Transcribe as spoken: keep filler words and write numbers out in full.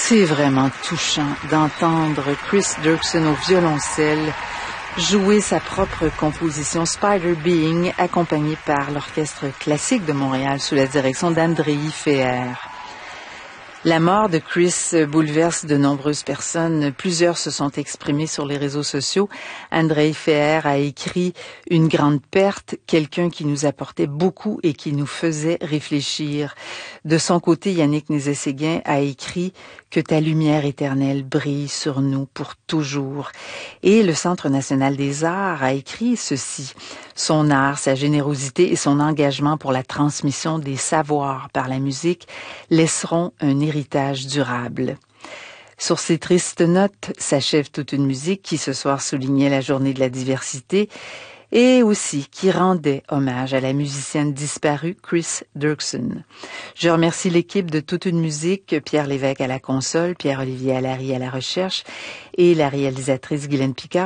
C'est vraiment touchant d'entendre Chris Dirksen au violoncelle jouer sa propre composition Spider Being, accompagnée par l'Orchestre classique de Montréal sous la direction d'Andrei Feher. La mort de Chris bouleverse de nombreuses personnes. Plusieurs se sont exprimés sur les réseaux sociaux. Andrei Feher a écrit « Une grande perte, quelqu'un qui nous apportait beaucoup et qui nous faisait réfléchir ». De son côté, Yannick Nézet-Séguin a écrit « Que ta lumière éternelle brille sur nous pour toujours ». Et le Centre national des arts a écrit ceci « Son art, sa générosité et son engagement pour la transmission des savoirs par la musique laisseront un héritage durable ». Sur ces tristes notes s'achève toute une musique qui ce soir soulignait la journée de la diversité et aussi qui rendait hommage à la musicienne disparue Chris Dirksen. Je remercie l'équipe de Toute une musique, Pierre Lévesque à la console, Pierre-Olivier Allary à la recherche et la réalisatrice Guylaine Picard.